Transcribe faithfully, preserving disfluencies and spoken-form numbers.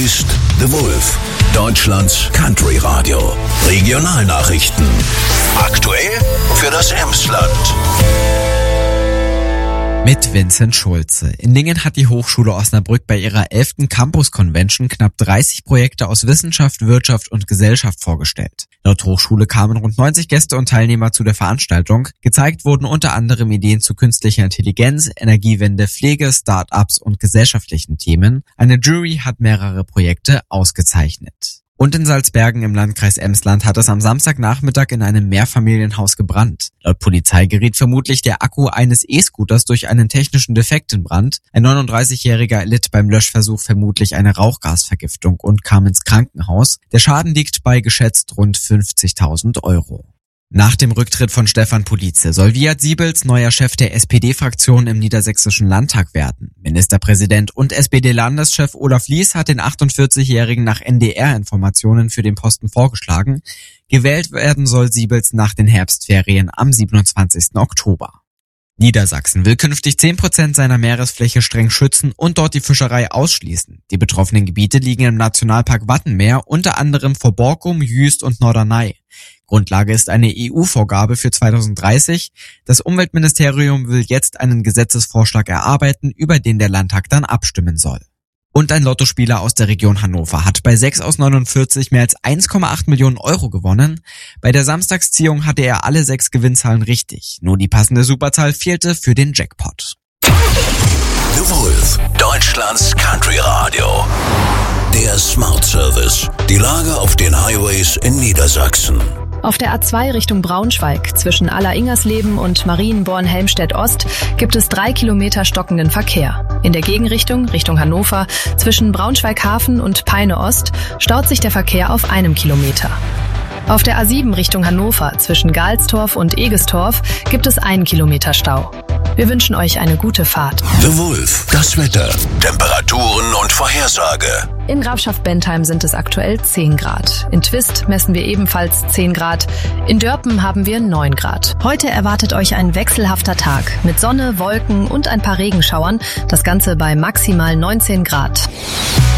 ist The Wolf, Deutschlands Country Radio. Regionalnachrichten. Aktuell für das Emsland. Mit Vincent Schulze. In Lingen hat die Hochschule Osnabrück bei ihrer elften Campus Convention knapp dreißig Projekte aus Wissenschaft, Wirtschaft und Gesellschaft vorgestellt. Laut Hochschule kamen rund neunzig Gäste und Teilnehmer zu der Veranstaltung. Gezeigt wurden unter anderem Ideen zu künstlicher Intelligenz, Energiewende, Pflege, Start-ups und gesellschaftlichen Themen. Eine Jury hat mehrere Projekte ausgezeichnet. Und in Salzbergen im Landkreis Emsland hat es am Samstagnachmittag in einem Mehrfamilienhaus gebrannt. Laut Polizei geriet vermutlich der Akku eines E-Scooters durch einen technischen Defekt in Brand. Ein neununddreißigjähriger erlitt beim Löschversuch vermutlich eine Rauchgasvergiftung und kam ins Krankenhaus. Der Schaden liegt bei geschätzt rund fünfzigtausend Euro. Nach dem Rücktritt von Stefan Politze soll Wiat Siebels neuer Chef der S P D-Fraktion im Niedersächsischen Landtag werden. Ministerpräsident und S P D-Landeschef Olaf Lies hat den achtundvierzigjährigen nach N D R-Informationen für den Posten vorgeschlagen. Gewählt werden soll Siebels nach den Herbstferien am siebenundzwanzigsten Oktober. Niedersachsen will künftig zehn Prozent seiner Meeresfläche streng schützen und dort die Fischerei ausschließen. Die betroffenen Gebiete liegen im Nationalpark Wattenmeer, unter anderem vor Borkum, Jüst und Norderney. Grundlage ist eine E U-Vorgabe für zweitausenddreißig. Das Umweltministerium will jetzt einen Gesetzesvorschlag erarbeiten, über den der Landtag dann abstimmen soll. Und ein Lottospieler aus der Region Hannover hat bei sechs aus neunundvierzig mehr als eins Komma acht Millionen Euro gewonnen. Bei der Samstagsziehung hatte er alle sechs Gewinnzahlen richtig. Nur die passende Superzahl fehlte für den Jackpot. The Wolf, Deutschlands Country Radio. Der Smart Service. Die Lage auf den Highways in Niedersachsen. Auf der A zwei Richtung Braunschweig zwischen Aller-Ingersleben und Marienborn-Helmstedt-Ost gibt es drei Kilometer stockenden Verkehr. In der Gegenrichtung, Richtung Hannover, zwischen Braunschweig-Hafen und Peine-Ost staut sich der Verkehr auf einem Kilometer. Auf der A sieben Richtung Hannover zwischen Galstorf und Egestorf gibt es einen Kilometer Stau. Wir wünschen euch eine gute Fahrt. The Wolf, das Wetter, Temperaturen und Vorhersage. In Grafschaft-Bentheim sind es aktuell zehn Grad. In Twist messen wir ebenfalls zehn Grad. In Dörpen haben wir neun Grad. Heute erwartet euch ein wechselhafter Tag mit Sonne, Wolken und ein paar Regenschauern. Das Ganze bei maximal neunzehn Grad.